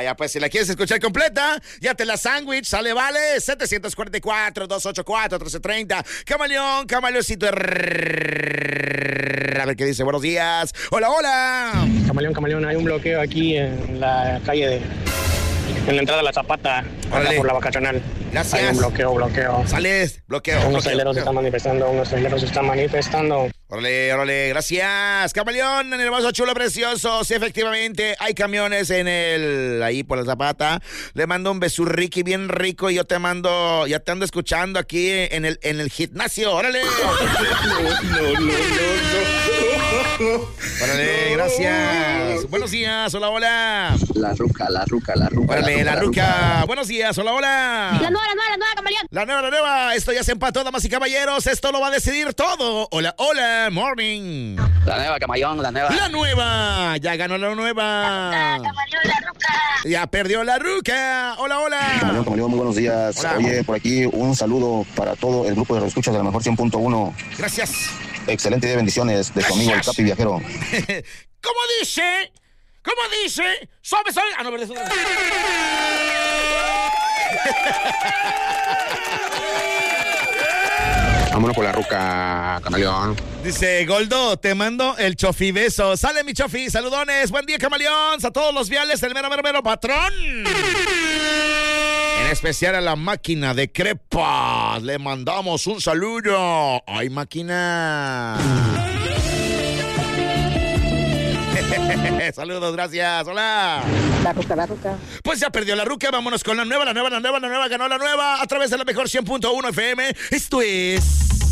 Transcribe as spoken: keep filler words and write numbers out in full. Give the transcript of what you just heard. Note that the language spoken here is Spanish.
Vaya, pues si la quieres escuchar completa, ya te la sándwich, sale, vale. setecientos cuarenta y cuatro, doscientos ochenta y cuatro, trece treinta. Camaleón, camaleoncito. A ver qué dice, buenos días. Hola, hola. Camaleón, camaleón, hay un bloqueo aquí en la calle de... en la entrada de la Zapata, acá por la vacacional. Gracias. Hay un bloqueo, bloqueo. Sales, bloqueo. Unos bloqueo, traileros se están manifestando, unos traileros se están manifestando. Órale, órale, gracias. Camaleón, en el hermoso, chulo, precioso. Sí, efectivamente, hay camiones en el... ahí por la Zapata. Le mando un besurriqui bien rico y yo te mando... ya te ando escuchando aquí en el, en el gimnasio. Órale. No, no, no, no, no. Órale, gracias. Buenos días, hola, hola. La ruca, la ruca, la ruca. Órale, la, la ruca. ruca. Buenos días, hola, hola. La nueva, la nueva, la nueva, camaleón. La nueva, la nueva. Esto ya se empató, damas y caballeros. Esto lo va a decidir todo. Hola, hola, morning. La nueva, camaleón, la nueva. La nueva. Ya ganó la nueva. La camaleón, la ruca. Ya perdió la ruca. Hola, hola. Camaleón, camaleón, muy buenos días. Hola. Oye, por aquí un saludo para todo el grupo de escuchas de la mejor cien punto uno. Gracias. Excelente día, bendiciones de tu amigo el Capi Viajero. ¿Cómo dice? ¿Cómo dice? Sobe, sobe. Ah, no, pero eso... Vámonos por la ruca, camaleón. Dice Goldo, te mando el chofi beso. Sale mi chofi, saludones. Buen día, camaleón. A todos los viales del mero, mero, mero patrón. En especial a la máquina de crepas. Le mandamos un saludo. ¡Ay, máquina! Saludos, gracias. Hola. La ruca, la ruca. Pues ya perdió la ruca. Vámonos con la nueva, la nueva, la nueva, la nueva. Ganó la nueva a través de la mejor cien punto uno F M. Esto es...